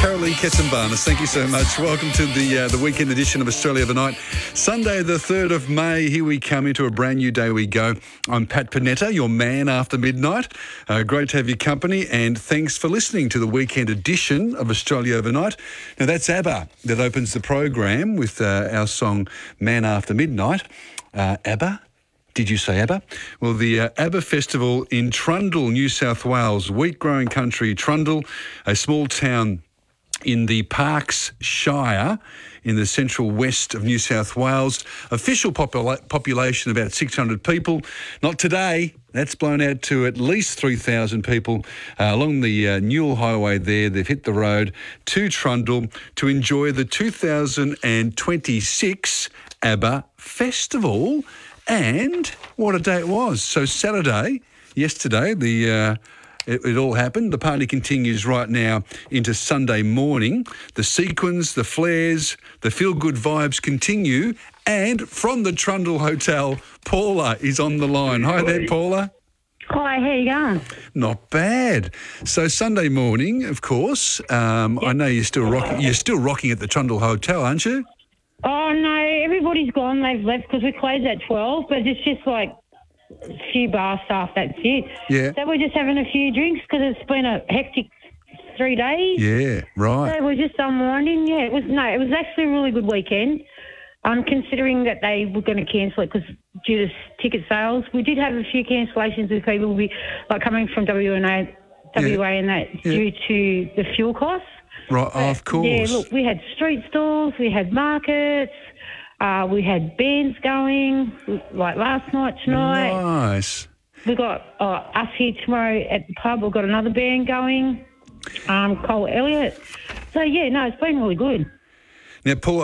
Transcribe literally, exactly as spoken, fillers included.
Carolee Ketsambarnis, thank you so much. Welcome to the uh, the weekend edition of Australia Overnight. Sunday the third of May, here we come into a brand new day we go. I'm Pat Panetta, your man after midnight. Uh, great to have your company, and thanks for listening to the weekend edition of Australia Overnight. Now that's ABBA that opens the program with uh, our song Man After Midnight. Uh, ABBA? Did you say ABBA? Well, the uh, ABBA Festival in Trundle, New South Wales, wheat-growing country Trundle, a small town in the Parkes Shire in the central west of New South Wales. Official popula- population about six hundred people. Not today. That's blown out to at least three thousand people uh, along the uh, Newell Highway there. They've hit the road to Trundle to enjoy the two thousand twenty-six ABBA Festival. And what a day it was. So Saturday, yesterday, the uh, it, it all happened. The party continues right now into Sunday morning. The sequins, the flares, the feel-good vibes continue. And from the Trundle Hotel, Paula is on the line. Hi there, Paula. Hi, how you going? Not bad. So Sunday morning, of course. Um, yep. I know you're still rocking. You're still rocking at the Trundle Hotel, aren't you? Oh, no, everybody's gone. They've left because we closed at twelve, but it's just like a few bar staff, that's it. Yeah. So we're just having a few drinks because it's been a hectic three days. Yeah, right. So we're just unwinding. Yeah, it was, no, it was actually a really good weekend. Um, considering that they were going to cancel it because due to ticket sales. We did have a few cancellations with people be, like coming from W and A, W A, yeah. and that yeah. due to the fuel costs. Right, oh, of course. Yeah, look, we had street stalls, we had markets, uh, we had bands going, like last night, tonight. Nice. We got uh, us here tomorrow at the pub. We've got another band going, um, Cole Elliott. So, yeah, no, it's been really good. Now, Paul,